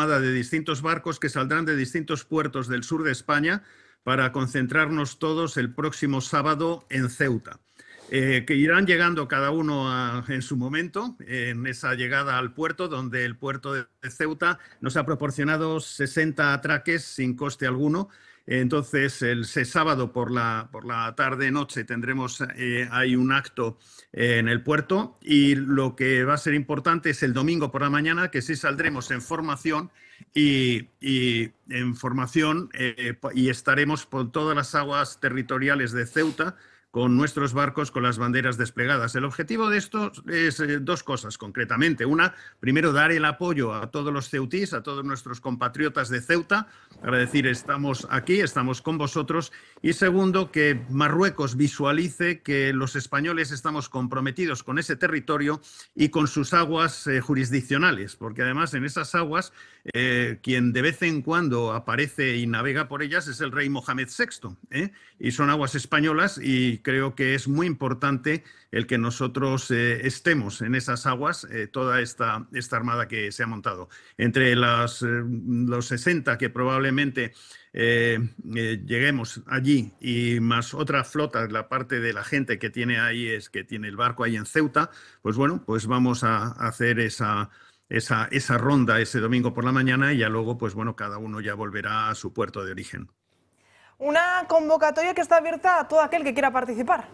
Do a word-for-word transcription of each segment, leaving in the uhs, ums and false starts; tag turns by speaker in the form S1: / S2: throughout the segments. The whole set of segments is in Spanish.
S1: armada de distintos barcos que saldrán de distintos puertos del sur de España para concentrarnos todos el próximo sábado en Ceuta. Eh, que irán llegando cada uno a, en su momento, en esa llegada al puerto, donde el puerto de Ceuta nos ha proporcionado sesenta atraques sin coste alguno. Entonces, el sábado por la, por la tarde-noche tendremos eh, ahí un acto eh, en el puerto, y lo que va a ser importante es el domingo por la mañana, que sí saldremos en formación y, y en formación eh, y estaremos por todas las aguas territoriales de Ceuta con nuestros barcos con las banderas desplegadas. El objetivo de esto es eh, dos cosas concretamente. Una, primero, dar el apoyo a todos los ceutís, a todos nuestros compatriotas de Ceuta, para decir estamos aquí, estamos con vosotros. Y segundo, que Marruecos visualice que los españoles estamos comprometidos con ese territorio y con sus aguas eh, jurisdiccionales, porque además en esas aguas eh, quien de vez en cuando aparece y navega por ellas es el rey Mohamed sexto, ¿eh? Y son aguas españolas, y creo que es muy importante el que nosotros eh, estemos en esas aguas, eh, toda esta, esta armada que se ha montado. Entre las, eh, los sesenta que probablemente eh, eh, lleguemos allí, y más otra flota, la parte de la gente que tiene ahí, es que tiene el barco ahí en Ceuta, pues bueno, pues vamos a hacer esa, esa, esa ronda ese domingo por la mañana, y ya luego, pues bueno, cada uno ya volverá a su puerto de origen.
S2: Una convocatoria que está abierta a todo aquel que quiera participar.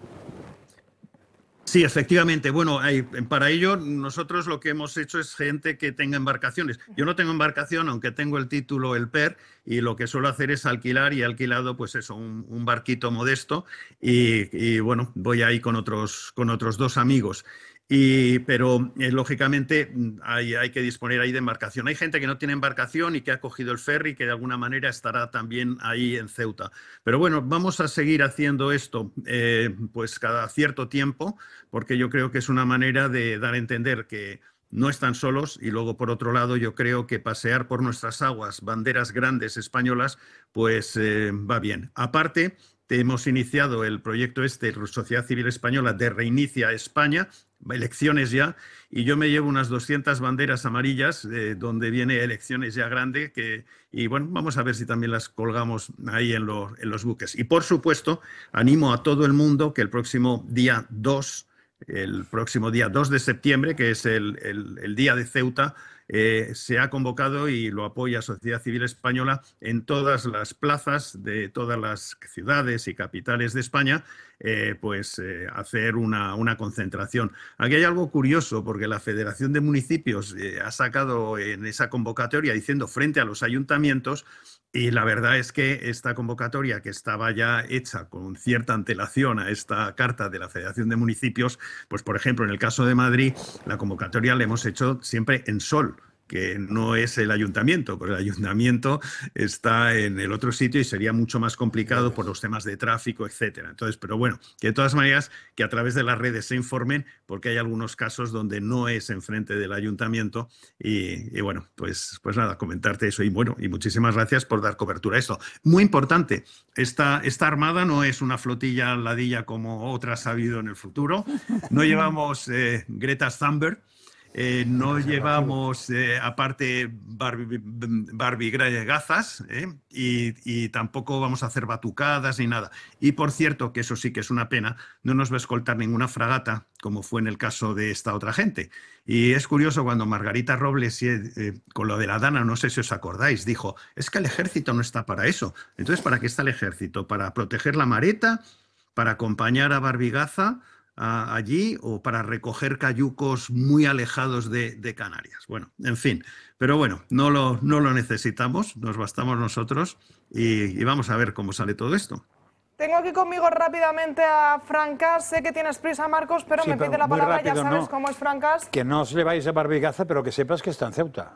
S1: Sí, efectivamente. Bueno, hay, para ello nosotros lo que hemos hecho es gente que tenga embarcaciones. Yo no tengo embarcación, aunque tengo el título, el P E R, y lo que suelo hacer es alquilar, y he alquilado pues eso, un, un barquito modesto, y, y bueno, voy ahí con otros, con otros dos amigos. Y, pero, eh, lógicamente, hay, hay que disponer ahí de embarcación. Hay gente que no tiene embarcación y que ha cogido el ferry, que de alguna manera estará también ahí en Ceuta. Pero bueno, vamos a seguir haciendo esto eh, pues cada cierto tiempo, porque yo creo que es una manera de dar a entender que no están solos. Y luego, por otro lado, yo creo que pasear por nuestras aguas banderas grandes españolas, pues eh, va bien. Aparte, hemos iniciado el proyecto este, Sociedad Civil Española, de Reinicia España, elecciones ya, y yo me llevo unas doscientas banderas amarillas, eh, donde viene elecciones ya grande, que, y bueno, vamos a ver si también las colgamos ahí en, lo, en los buques. Y por supuesto, animo a todo el mundo que el próximo día dos, el próximo día dos de septiembre, que es el, el, el día de Ceuta, eh, se ha convocado, y lo apoya Sociedad Civil Española, en todas las plazas de todas las ciudades y capitales de España, eh, pues eh, hacer una, una concentración. Aquí hay algo curioso, porque la Federación de Municipios eh, ha sacado en esa convocatoria diciendo frente a los ayuntamientos, y la verdad es que esta convocatoria, que estaba ya hecha con cierta antelación a esta carta de la Federación de Municipios, pues por ejemplo, en el caso de Madrid, la convocatoria la hemos hecho siempre en sol, que no es el ayuntamiento, porque el ayuntamiento está en el otro sitio y sería mucho más complicado por los temas de tráfico, etcétera. Entonces, pero bueno, que de todas maneras, que a través de las redes se informen, porque hay algunos casos donde no es enfrente del ayuntamiento, y, y bueno, pues, pues nada, comentarte eso, y bueno, y muchísimas gracias por dar cobertura a esto. Muy importante, esta, esta armada no es una flotilla ladilla como otras ha habido en el futuro, no llevamos eh, Greta Thunberg. Eh, no llevamos, eh, aparte, Barbie, Barbie gazas, ¿eh? y, y tampoco vamos a hacer batucadas ni nada. Y, por cierto, que eso sí que es una pena, no nos va a escoltar ninguna fragata, como fue en el caso de esta otra gente. Y es curioso, cuando Margarita Robles, eh, con lo de la Dana, no sé si os acordáis, dijo, es que el ejército no está para eso. Entonces, ¿para qué está el ejército? ¿Para proteger la Mareta? ¿Para acompañar a Barbie Gaza a, allí, o para recoger cayucos muy alejados de, de Canarias? Bueno, en fin, pero bueno, no lo, no lo necesitamos, nos bastamos nosotros, y, y vamos a ver cómo sale todo esto.
S2: Tengo aquí conmigo rápidamente a Francas. Sé que tienes prisa, Marcos, pero
S3: sí,
S2: me
S3: pero
S2: pide la palabra,
S3: rápido,
S2: ya sabes
S3: no.
S2: cómo es Francas.
S3: Que no os lleváis a Barbie Gaza, pero que sepas que está en Ceuta.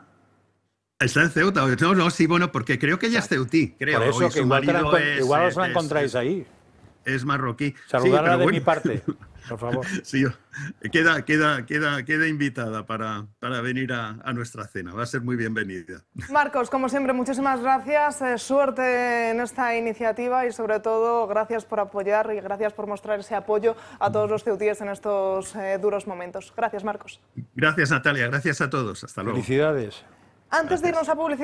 S1: Está en Ceuta. No, no, sí, bueno, porque creo que ella es ceutí, creo.
S3: Por eso, que igual, te la
S1: es,
S3: igual os la
S1: es,
S3: encontráis
S1: es,
S3: ahí.
S1: Es marroquí.
S3: Saludarla
S1: sí,
S3: de
S1: bueno.
S3: mi parte, por favor.
S1: Sí, queda, queda, queda, queda invitada para, para venir a, a nuestra cena. Va a ser muy bienvenida.
S2: Marcos, como siempre, muchísimas gracias. Eh, suerte en esta iniciativa, y sobre todo gracias por apoyar y gracias por mostrar ese apoyo a todos los ceutíes en estos eh, duros momentos. Gracias, Marcos.
S1: Gracias, Natalia. Gracias a todos. Hasta luego.
S3: Felicidades.
S2: Antes de irnos a publicidad...